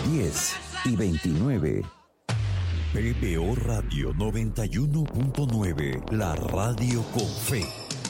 10 y 29. PBO Radio 91.9, la radio con fe.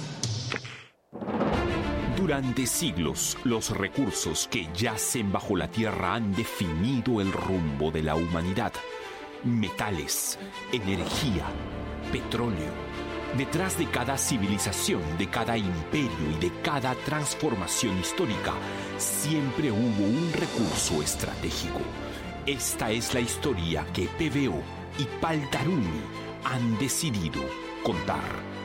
Durante siglos, los recursos que yacen bajo la tierra han definido el rumbo de la humanidad. Metales, energía, petróleo. Detrás de cada civilización, de cada imperio y de cada transformación histórica, siempre hubo un recurso estratégico. Esta es la historia que PBO y Paltarumi han decidido contar.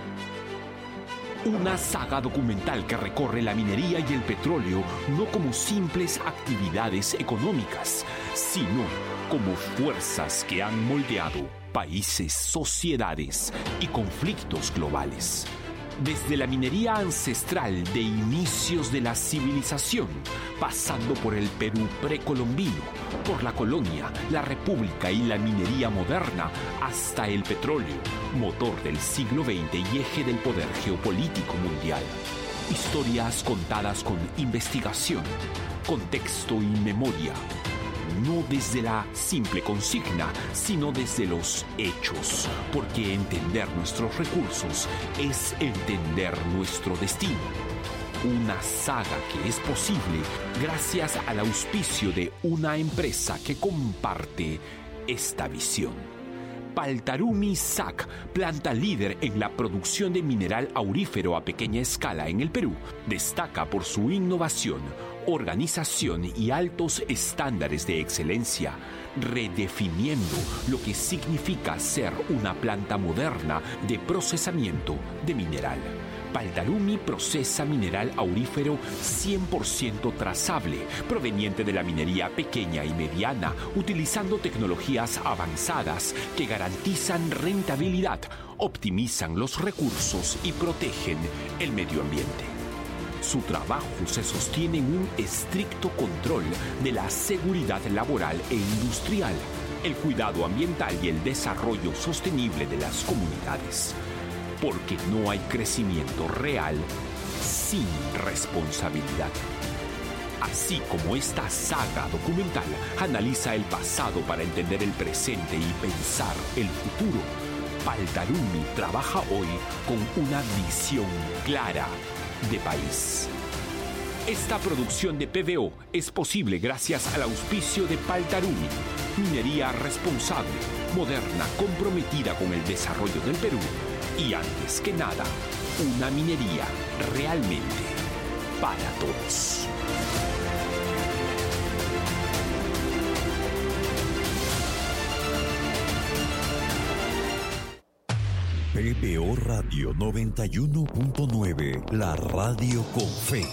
Una saga documental que recorre la minería y el petróleo no como simples actividades económicas, sino como fuerzas que han moldeado países, sociedades y conflictos globales. Desde la minería ancestral de inicios de la civilización, pasando por el Perú precolombino, por la colonia, la república y la minería moderna, hasta el petróleo, motor del siglo XX y eje del poder geopolítico mundial. Historias contadas con investigación, contexto y memoria. No desde la simple consigna, sino desde los hechos, porque entender nuestros recursos es entender nuestro destino. Una saga que es posible gracias al auspicio de una empresa que comparte esta visión. Paltarumi SAC, planta líder en la producción de mineral aurífero a pequeña escala en el Perú, destaca por su innovación, organización y altos estándares de excelencia, redefiniendo lo que significa ser una planta moderna de procesamiento de mineral. Paltarumi procesa mineral aurífero 100% trazable, proveniente de la minería pequeña y mediana, utilizando tecnologías avanzadas que garantizan rentabilidad, optimizan los recursos y protegen el medio ambiente. Su trabajo se sostiene en un estricto control de la seguridad laboral e industrial, el cuidado ambiental y el desarrollo sostenible de las comunidades. Porque no hay crecimiento real sin responsabilidad. Así como esta saga documental analiza el pasado para entender el presente y pensar el futuro, Paltarumi trabaja hoy con una visión clara de país. Esta producción de PBO es posible gracias al auspicio de Paltarumi, minería responsable, moderna, comprometida con el desarrollo del Perú y, antes que nada, una minería realmente para todos. PBO Radio 91.9, la radio con fe.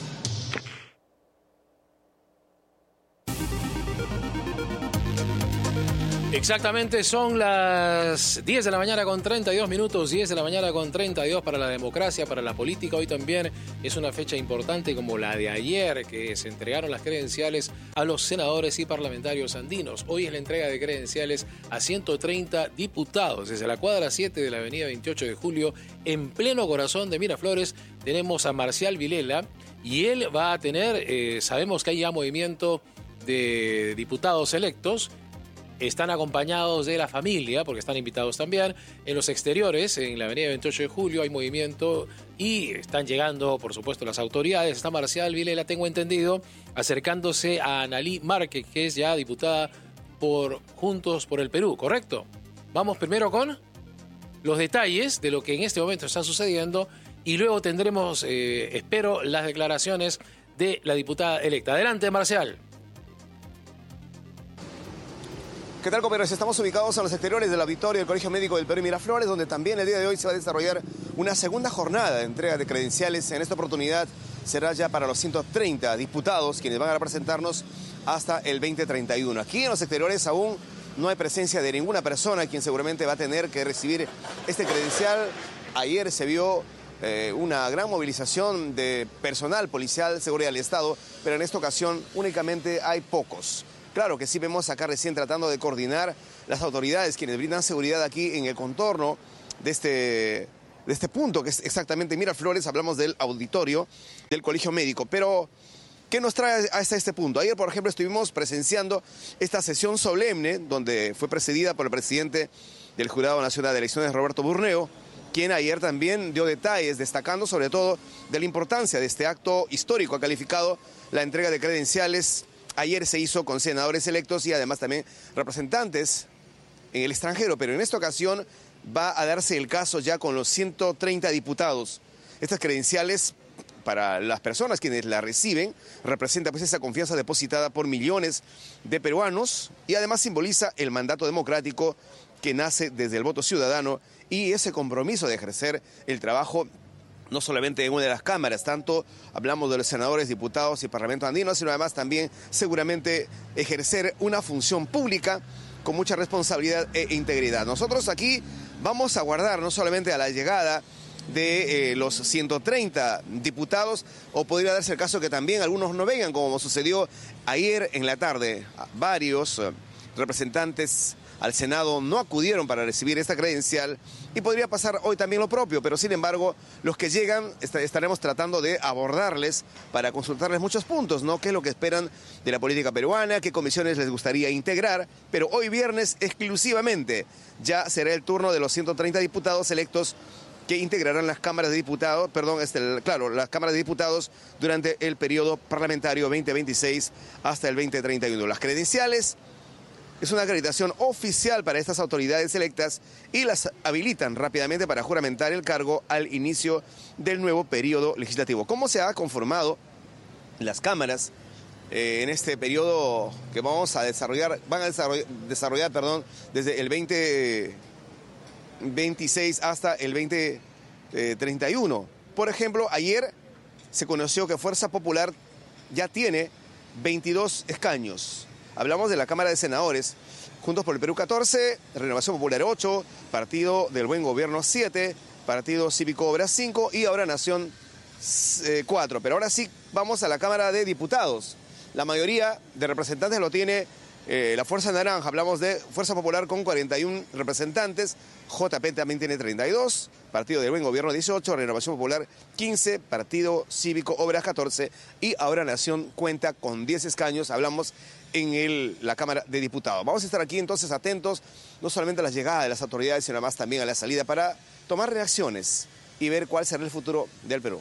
Exactamente, son las 10 de la mañana con 32 minutos, 10 de la mañana con 32 para la democracia, para la política. Hoy también es una fecha importante como la de ayer, que se entregaron las credenciales a los senadores y parlamentarios andinos. Hoy es la entrega de credenciales a 130 diputados. Desde la cuadra 7 de la avenida 28 de Julio, en pleno corazón de Miraflores, tenemos a Marcial Vilela y él va a tener, sabemos que hay ya movimiento de diputados electos. Están acompañados de la familia, porque están invitados también. En los exteriores, en la avenida 28 de Julio, hay movimiento y están llegando, por supuesto, las autoridades. Está Marcial Vilela, tengo entendido, acercándose a Analí Márquez, que es ya diputada por Juntos por el Perú, ¿correcto? Vamos primero con los detalles de lo que en este momento está sucediendo y luego tendremos, espero, las declaraciones de la diputada electa. Adelante, Marcial. ¿Qué tal, compañeros? Estamos ubicados en los exteriores del auditorio del Colegio Médico del Perú Miraflores, donde también el día de hoy se va a desarrollar una segunda jornada de entrega de credenciales. En esta oportunidad será ya para los 130 diputados, quienes van a representarnos hasta el 2031. Aquí en los exteriores aún no hay presencia de ninguna persona, quien seguramente va a tener que recibir este credencial. Ayer se vio una gran movilización de personal policial, seguridad del Estado, pero en esta ocasión únicamente hay pocos. Claro que sí vemos acá recién tratando de coordinar las autoridades, quienes brindan seguridad aquí en el contorno de este punto, que es exactamente Miraflores. Hablamos del auditorio del Colegio Médico, pero ¿Qué nos trae hasta este punto? Ayer, por ejemplo, estuvimos presenciando esta sesión solemne donde fue presidida por el presidente del Jurado Nacional de Elecciones, Roberto Burneo, quien ayer también dio detalles, destacando sobre todo de la importancia de este acto histórico. Ha calificado la entrega de credenciales. Ayer se hizo con senadores electos y además también representantes en el extranjero, pero en esta ocasión va a darse el caso ya con los 130 diputados. Estas credenciales, para las personas quienes la reciben, representa pues esa confianza depositada por millones de peruanos y además simboliza el mandato democrático que nace desde el voto ciudadano y ese compromiso de ejercer el trabajo no solamente en una de las cámaras, tanto hablamos de los senadores, diputados y parlamento andino, sino además también seguramente ejercer una función pública con mucha responsabilidad e integridad. Nosotros aquí vamos a guardar no solamente a la llegada de los 130 diputados, o podría darse el caso que también algunos no vengan, como sucedió ayer en la tarde. Varios representantes al Senado no acudieron para recibir esta credencial y podría pasar hoy también lo propio, pero sin embargo los que llegan estaremos tratando de abordarles para consultarles muchos puntos, ¿no? ¿Qué es lo que esperan de la política peruana? ¿Qué comisiones les gustaría integrar? Pero hoy viernes exclusivamente ya será el turno de los 130 diputados electos que integrarán las cámaras de diputados, las cámaras de diputados durante el periodo parlamentario 2026 hasta el 2031. Las credenciales es una acreditación oficial para estas autoridades electas y las habilitan rápidamente para juramentar el cargo al inicio del nuevo periodo legislativo. ¿Cómo se ha conformado las cámaras en este periodo que van a desarrollar desde el 2026 hasta el 2031? Por ejemplo, ayer se conoció que Fuerza Popular ya tiene 22 escaños. Hablamos de la Cámara de Senadores, Juntos por el Perú 14, Renovación Popular 8, Partido del Buen Gobierno 7, Partido Cívico Obras 5 y ahora Nación 4. Pero ahora sí vamos a la Cámara de Diputados. La mayoría de representantes lo tiene la Fuerza Naranja. Hablamos de Fuerza Popular con 41 representantes, JP también tiene 32, Partido del Buen Gobierno 18, Renovación Popular 15, Partido Cívico Obras 14 y ahora Nación cuenta con 10 escaños. Hablamos en la Cámara de Diputados. Vamos a estar aquí entonces atentos no solamente a la llegada de las autoridades, sino además también a la salida para tomar reacciones y ver cuál será el futuro del Perú.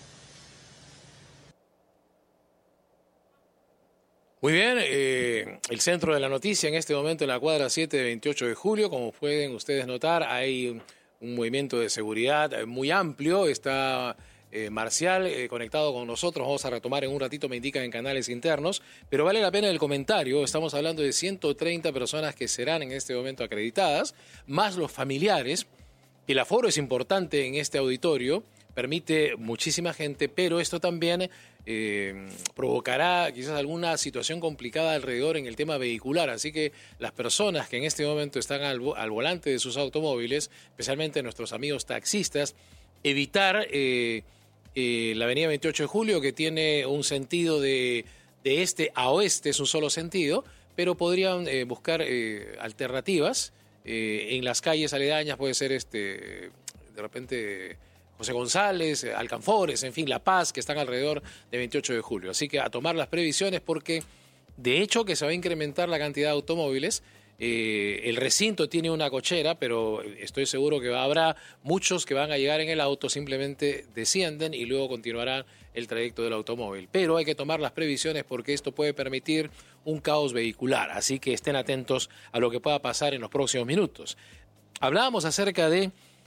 Muy bien, el centro de la noticia en este momento en la cuadra 7 de 28 de julio, como pueden ustedes notar, hay un movimiento de seguridad muy amplio. Está Marcial conectado con nosotros, vamos a retomar en un ratito, me indican en canales internos, pero vale la pena el comentario. Estamos hablando de 130 personas que serán en este momento acreditadas, más los familiares. El aforo es importante en este auditorio, permite muchísima gente, pero esto también provocará quizás alguna situación complicada alrededor en el tema vehicular, así que las personas que en este momento están al volante de sus automóviles, especialmente nuestros amigos taxistas, evitar la avenida 28 de julio, que tiene un sentido de este a oeste, es un solo sentido, pero podrían buscar alternativas en las calles aledañas. Puede ser de repente José González, Alcanfores, en fin, La Paz, que están alrededor de 28 de julio. Así que a tomar las previsiones, porque de hecho que se va a incrementar la cantidad de automóviles. El recinto tiene una cochera, pero estoy seguro que habrá muchos que van a llegar en el auto, simplemente descienden y luego continuarán el trayecto del automóvil. Pero hay que tomar las previsiones porque esto puede permitir un caos vehicular, así que estén atentos a lo que pueda pasar en los próximos minutos. Hablábamos acerca de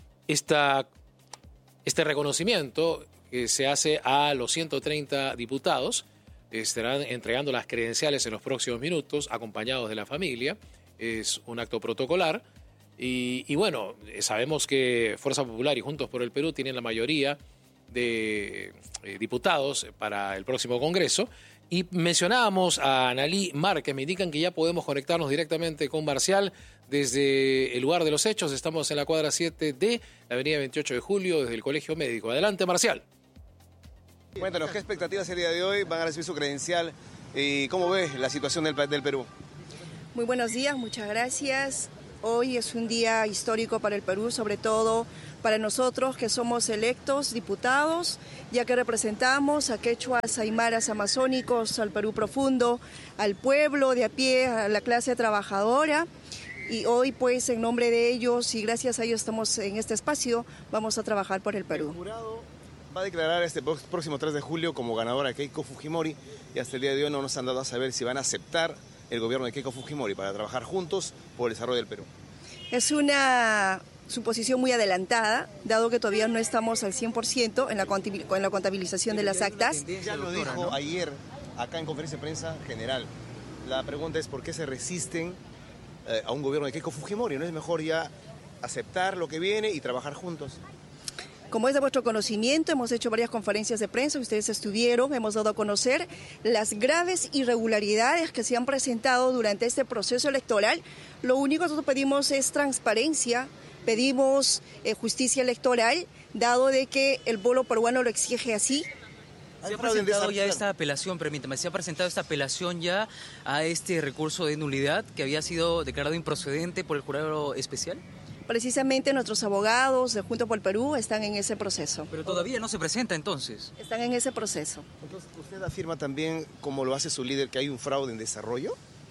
este reconocimiento que se hace a los 130 diputados. Estarán entregando las credenciales en los próximos minutos, acompañados de la familia. Es un acto protocolar y bueno, sabemos que Fuerza Popular y Juntos por el Perú tienen la mayoría de diputados para el próximo Congreso. Y mencionábamos a Analí Márquez, me indican que ya podemos conectarnos directamente con Marcial desde el lugar de los hechos. Estamos en la cuadra 7 de la avenida 28 de julio, desde el Colegio Médico. Adelante, Marcial. Cuéntanos, ¿qué expectativas el día de hoy? ¿Van a recibir su credencial? ¿Y cómo ves la situación del Perú? Muy buenos días, muchas gracias. Hoy es un día histórico para el Perú, sobre todo para nosotros que somos electos diputados, ya que representamos a quechuas, aymaras, amazónicos, al Perú profundo, al pueblo de a pie, a la clase trabajadora. Y hoy, pues, en nombre de ellos y gracias a ellos estamos en este espacio, vamos a trabajar por el Perú. El jurado va a declarar este próximo 3 de julio como ganadora Keiko Fujimori y hasta el día de hoy no nos han dado a saber si van a aceptar el gobierno de Keiko Fujimori para trabajar juntos por el desarrollo del Perú. Es una suposición muy adelantada, dado que todavía no estamos al 100% en la contabilización de las actas. Ya lo dijo ayer acá en conferencia de prensa general. La pregunta es por qué se resisten a un gobierno de Keiko Fujimori. ¿No es mejor ya aceptar lo que viene y trabajar juntos? Como es de vuestro conocimiento, hemos hecho varias conferencias de prensa, ustedes estuvieron, hemos dado a conocer las graves irregularidades que se han presentado durante este proceso electoral. Lo único que nosotros pedimos es transparencia, pedimos justicia electoral, dado de que el pueblo peruano lo exige así. ¿Se ha presentado ya esta apelación, permítame, se ha presentado esta apelación ya a este recurso de nulidad que había sido declarado improcedente por el jurado especial? Precisamente nuestros abogados de Juntos por el Perú están en ese proceso. Pero todavía no se presenta entonces. Están en ese proceso. Entonces, ¿usted afirma también, como lo hace su líder, que hay un fraude en desarrollo?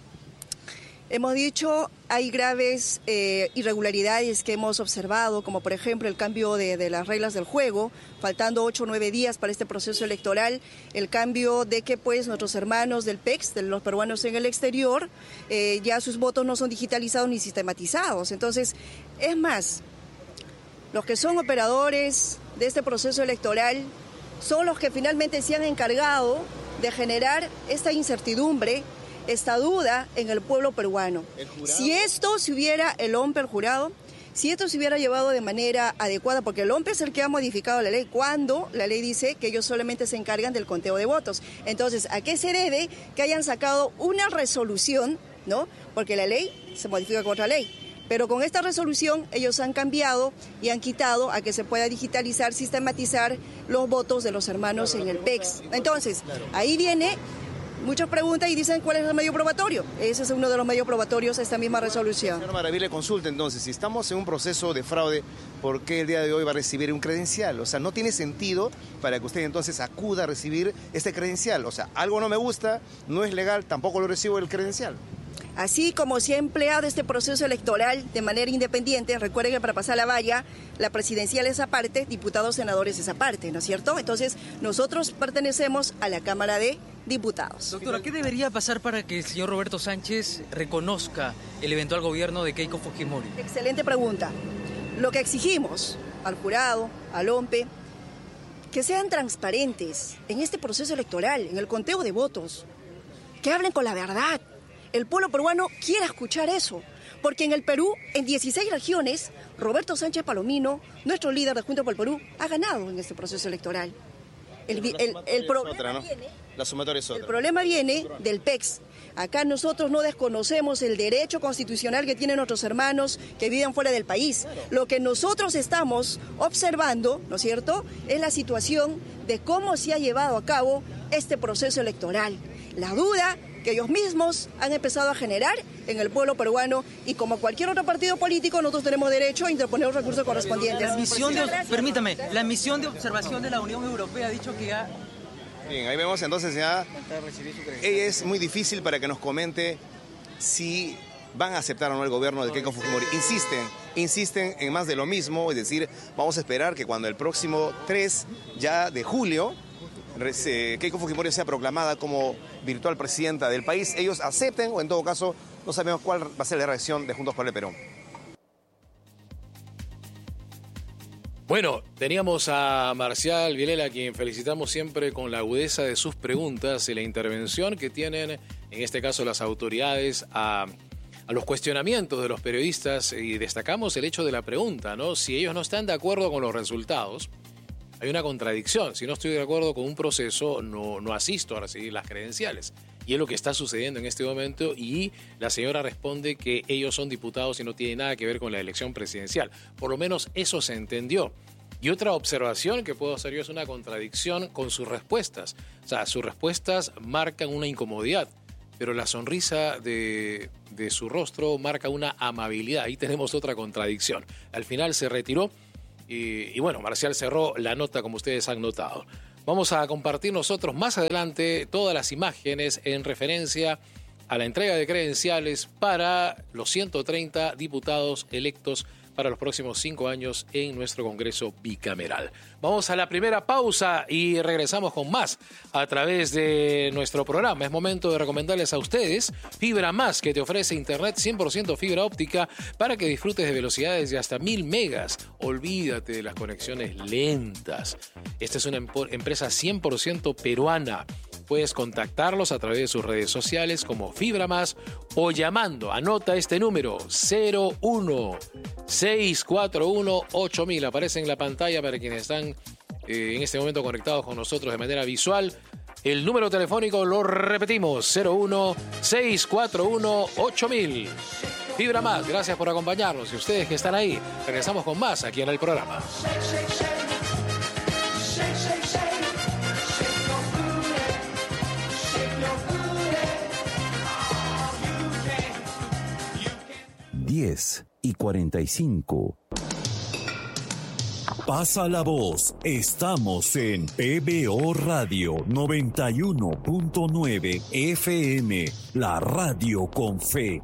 Hemos dicho, hay graves irregularidades que hemos observado, como por ejemplo el cambio de las reglas del juego, faltando 8 o 9 días para este proceso electoral, el cambio de que pues nuestros hermanos del PEX, de los peruanos en el exterior, ya sus votos no son digitalizados ni sistematizados. Entonces, es más, los que son operadores de este proceso electoral son los que finalmente se han encargado de generar esta incertidumbre, esta duda en el pueblo peruano. Si esto se hubiera, el jurado, si esto se hubiera llevado de manera adecuada, porque el OMPE es el que ha modificado la ley, cuando la ley dice que ellos solamente se encargan del conteo de votos. Entonces, ¿a qué se debe que hayan sacado una resolución, ¿no? Porque la ley se modifica con otra ley. Pero con esta resolución ellos han cambiado y han quitado a que se pueda digitalizar, sistematizar los votos de los hermanos en el PEX. Entonces, ahí viene. Muchas preguntas y dicen cuál es el medio probatorio. Ese es uno de los medios probatorios, esta misma resolución. Señor Maraví, le consulta entonces, si estamos en un proceso de fraude, ¿por qué el día de hoy va a recibir un credencial? O sea, no tiene sentido para que usted entonces acuda a recibir este credencial. O sea, algo no me gusta, no es legal, tampoco lo recibo el credencial. Así como se ha empleado este proceso electoral de manera independiente, recuerden que para pasar la valla, la presidencial es aparte, diputados, senadores es aparte, ¿no es cierto? Entonces, nosotros pertenecemos a la Cámara de Diputados. Doctora, ¿qué debería pasar para que el señor Roberto Sánchez reconozca el eventual gobierno de Keiko Fujimori? Excelente pregunta. Lo que exigimos al jurado, al OMPE, que sean transparentes en este proceso electoral, en el conteo de votos, que hablen con la verdad. El pueblo peruano quiere escuchar eso, porque en el Perú, en 16 regiones, Roberto Sánchez Palomino, nuestro líder de Juntos por el Perú, ha ganado en este proceso electoral. El problema viene del PEX. Acá nosotros no desconocemos el derecho constitucional que tienen nuestros hermanos que viven fuera del país. Lo que nosotros estamos observando, ¿no es cierto?, es la situación de cómo se ha llevado a cabo este proceso electoral. La duda que ellos mismos han empezado a generar en el pueblo peruano y como cualquier otro partido político nosotros tenemos derecho a interponer los recursos correspondientes. La misión de observación de la Unión Europea ha dicho que ya... Bien, ahí vemos entonces ya, ella es muy difícil para que nos comente si van a aceptar o no el gobierno de Keiko Fujimori. Insisten en más de lo mismo, es decir, vamos a esperar que cuando el próximo 3 ya de julio Keiko Fujimori sea proclamada como virtual presidenta del país, ellos acepten o en todo caso no sabemos cuál va a ser la reacción de Juntos por el Perú. Bueno, teníamos a Marcial Vilela, a quien felicitamos siempre con la agudeza de sus preguntas y la intervención que tienen, en este caso las autoridades, a los cuestionamientos de los periodistas, y destacamos el hecho de la pregunta, ¿no? Si ellos no están de acuerdo con los resultados, hay una contradicción. Si no estoy de acuerdo con un proceso, no asisto a recibir las credenciales. Y es lo que está sucediendo en este momento, y la señora responde que ellos son diputados y no tiene nada que ver con la elección presidencial. Por lo menos eso se entendió. Y otra observación que puedo hacer yo es una contradicción con sus respuestas. O sea, sus respuestas marcan una incomodidad. pero la sonrisa de su rostro marca una amabilidad. Ahí tenemos otra contradicción. Al final se retiró y bueno, Marcial cerró la nota como ustedes han notado. Vamos a compartir nosotros más adelante todas las imágenes en referencia a la entrega de credenciales para los 130 diputados electos para los próximos 5 años en nuestro Congreso bicameral. Vamos a la primera pausa y regresamos con más a través de nuestro programa. Es momento de recomendarles a ustedes Fibra Más, que te ofrece internet 100% fibra óptica para que disfrutes de velocidades de hasta 1000 megas. Olvídate de las conexiones lentas. Esta es una empresa 100% peruana. Puedes contactarlos a través de sus redes sociales como Fibra Más o llamando. Anota este número 01-641-8000. Aparece en la pantalla para quienes están en este momento conectados con nosotros de manera visual. El número telefónico lo repetimos, 01-641-8000. Fibra Más, gracias por acompañarnos. Y ustedes que están ahí, regresamos con más aquí en el programa. 10:45. Pasa la voz. Estamos en PBO Radio 91.9 FM, la radio con fe.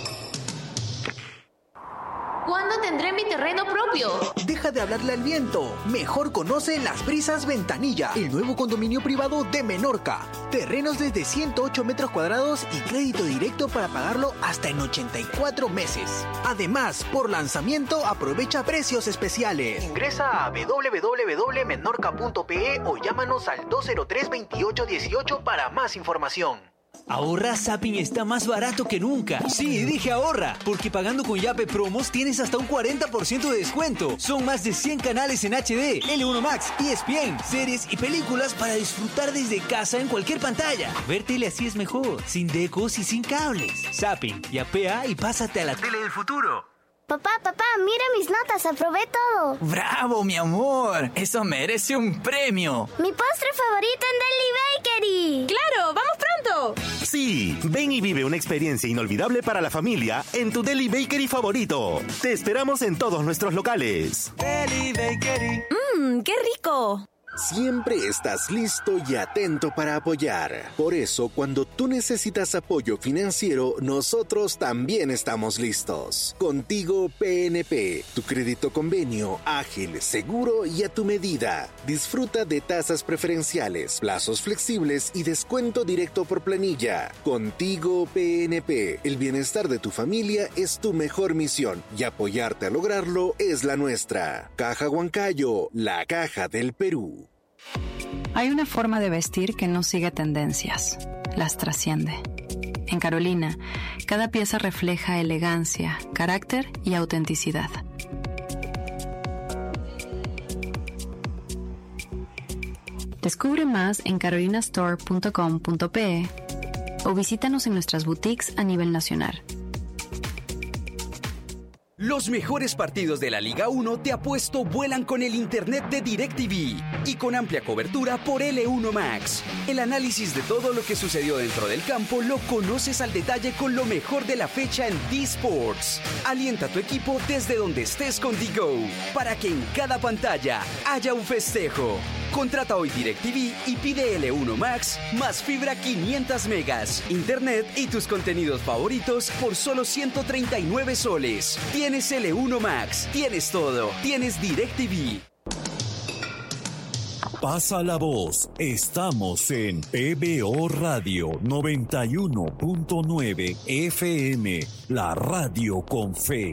¿Cuándo tendré mi terreno propio? Deja de hablarle al viento. Mejor conoce Las Brisas Ventanilla, el nuevo condominio privado de Menorca. Terrenos desde 108 metros cuadrados y crédito directo para pagarlo hasta en 84 meses. Además, por lanzamiento aprovecha precios especiales. Ingresa a www.menorca.pe o llámanos al 203-2818 para más información. Ahorra, Zapping está más barato que nunca. Sí, dije ahorra, porque pagando con Yape Promos tienes hasta un 40% de descuento. Son más de 100 canales en HD, L1 Max, ESPN, series y películas para disfrutar desde casa en cualquier pantalla. Ver tele así es mejor, sin decos y sin cables. Zapping, yapea y pásate a la tele del futuro. Papá, mira mis notas, aprobé todo. ¡Bravo, mi amor! Eso merece un premio. Mi postre favorito en Deli Bakery. ¡Claro! ¡Vamos pronto! Sí, ven y vive una experiencia inolvidable para la familia en tu Deli Bakery favorito. Te esperamos en todos nuestros locales. Deli Bakery. ¡Qué rico! Siempre estás listo y atento para apoyar. Por eso, cuando tú necesitas apoyo financiero, nosotros también estamos listos. Contigo PNP, tu crédito convenio, ágil, seguro y a tu medida. Disfruta de tasas preferenciales, plazos flexibles y descuento directo por planilla. Contigo PNP, el bienestar de tu familia es tu mejor misión y apoyarte a lograrlo es la nuestra. Caja Huancayo, la caja del Perú. Hay una forma de vestir que no sigue tendencias, las trasciende. En Carolina, cada pieza refleja elegancia, carácter y autenticidad. Descubre más en carolinastore.com.pe o visítanos en nuestras boutiques a nivel nacional. Los mejores partidos de la Liga 1 te apuesto vuelan con el internet de DirecTV y con amplia cobertura por L1 Max. El análisis de todo lo que sucedió dentro del campo lo conoces al detalle con lo mejor de la fecha en D-Sports. Alienta a tu equipo desde donde estés con DiGo para que en cada pantalla haya un festejo. Contrata hoy DirecTV y pide L1 Max más fibra 500 megas, internet y tus contenidos favoritos por solo 139 soles. Tienes L1 Max, tienes todo, tienes DirecTV. Pasa la voz. Estamos en PBO Radio 91.9 FM, la radio con fe.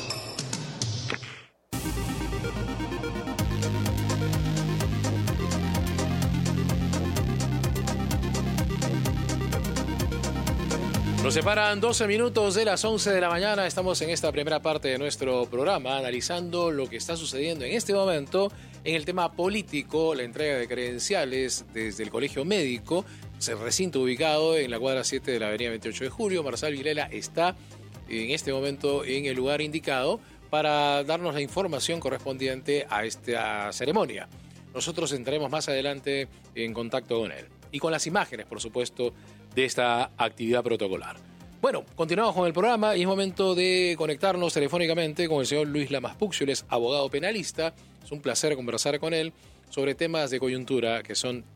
Nos separan 12 minutos de las 11 de la mañana. Estamos en esta primera parte de nuestro programa analizando lo que está sucediendo en este momento en el tema político, la entrega de credenciales desde el Colegio Médico, el recinto ubicado en la cuadra 7 de la avenida 28 de Julio. Marcel Vilela está en este momento en el lugar indicado para darnos la información correspondiente a esta ceremonia. Nosotros entraremos más adelante en contacto con él. y con las imágenes, por supuesto, de esta actividad protocolar. Bueno, continuamos con el programa y es momento de conectarnos telefónicamente con el señor Luis Lamas Puccio, él es abogado penalista. Es un placer conversar con él sobre temas de coyuntura que son